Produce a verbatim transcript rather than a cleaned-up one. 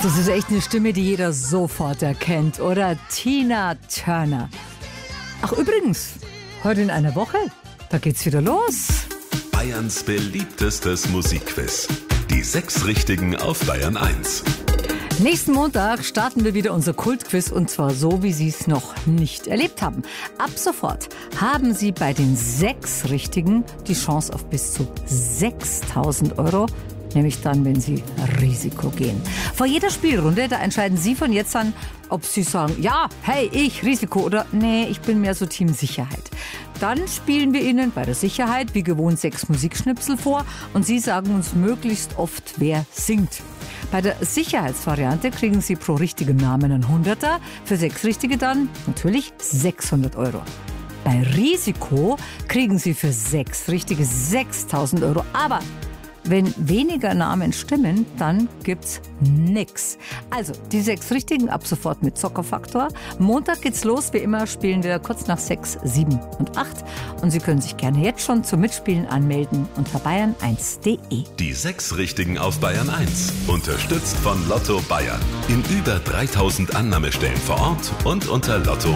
Das ist echt eine Stimme, die jeder sofort erkennt, oder? Tina Turner. Ach, übrigens, heute in einer Woche, da geht's wieder los. Bayerns beliebtestes Musikquiz. Die sechs Richtigen auf Bayern eins. Nächsten Montag starten wir wieder unser Kultquiz, und zwar so, wie Sie es noch nicht erlebt haben. Ab sofort haben Sie bei den sechs Richtigen die Chance auf bis zu sechstausend Euro. Nämlich dann, wenn Sie Risiko gehen. Vor jeder Spielrunde, da entscheiden Sie von jetzt an, ob Sie sagen, ja, hey, ich, Risiko, oder nee, ich bin mehr so Team Sicherheit. Dann spielen wir Ihnen bei der Sicherheit wie gewohnt sechs Musikschnipsel vor und Sie sagen uns möglichst oft, wer singt. Bei der Sicherheitsvariante kriegen Sie pro richtigen Namen einen Hunderter, für sechs Richtige dann natürlich sechshundert Euro. Bei Risiko kriegen Sie für sechs Richtige sechstausend Euro, aber wenn weniger Namen stimmen, dann gibt's nix. Also, die sechs Richtigen ab sofort mit Zockerfaktor. Montag geht's los. Wie immer spielen wir kurz nach sechs, sieben und acht. Und Sie können sich gerne jetzt schon zum Mitspielen anmelden unter bayern eins punkt de. Die sechs Richtigen auf Bayern eins. Unterstützt von Lotto Bayern. In über dreitausend Annahmestellen vor Ort und unter lotto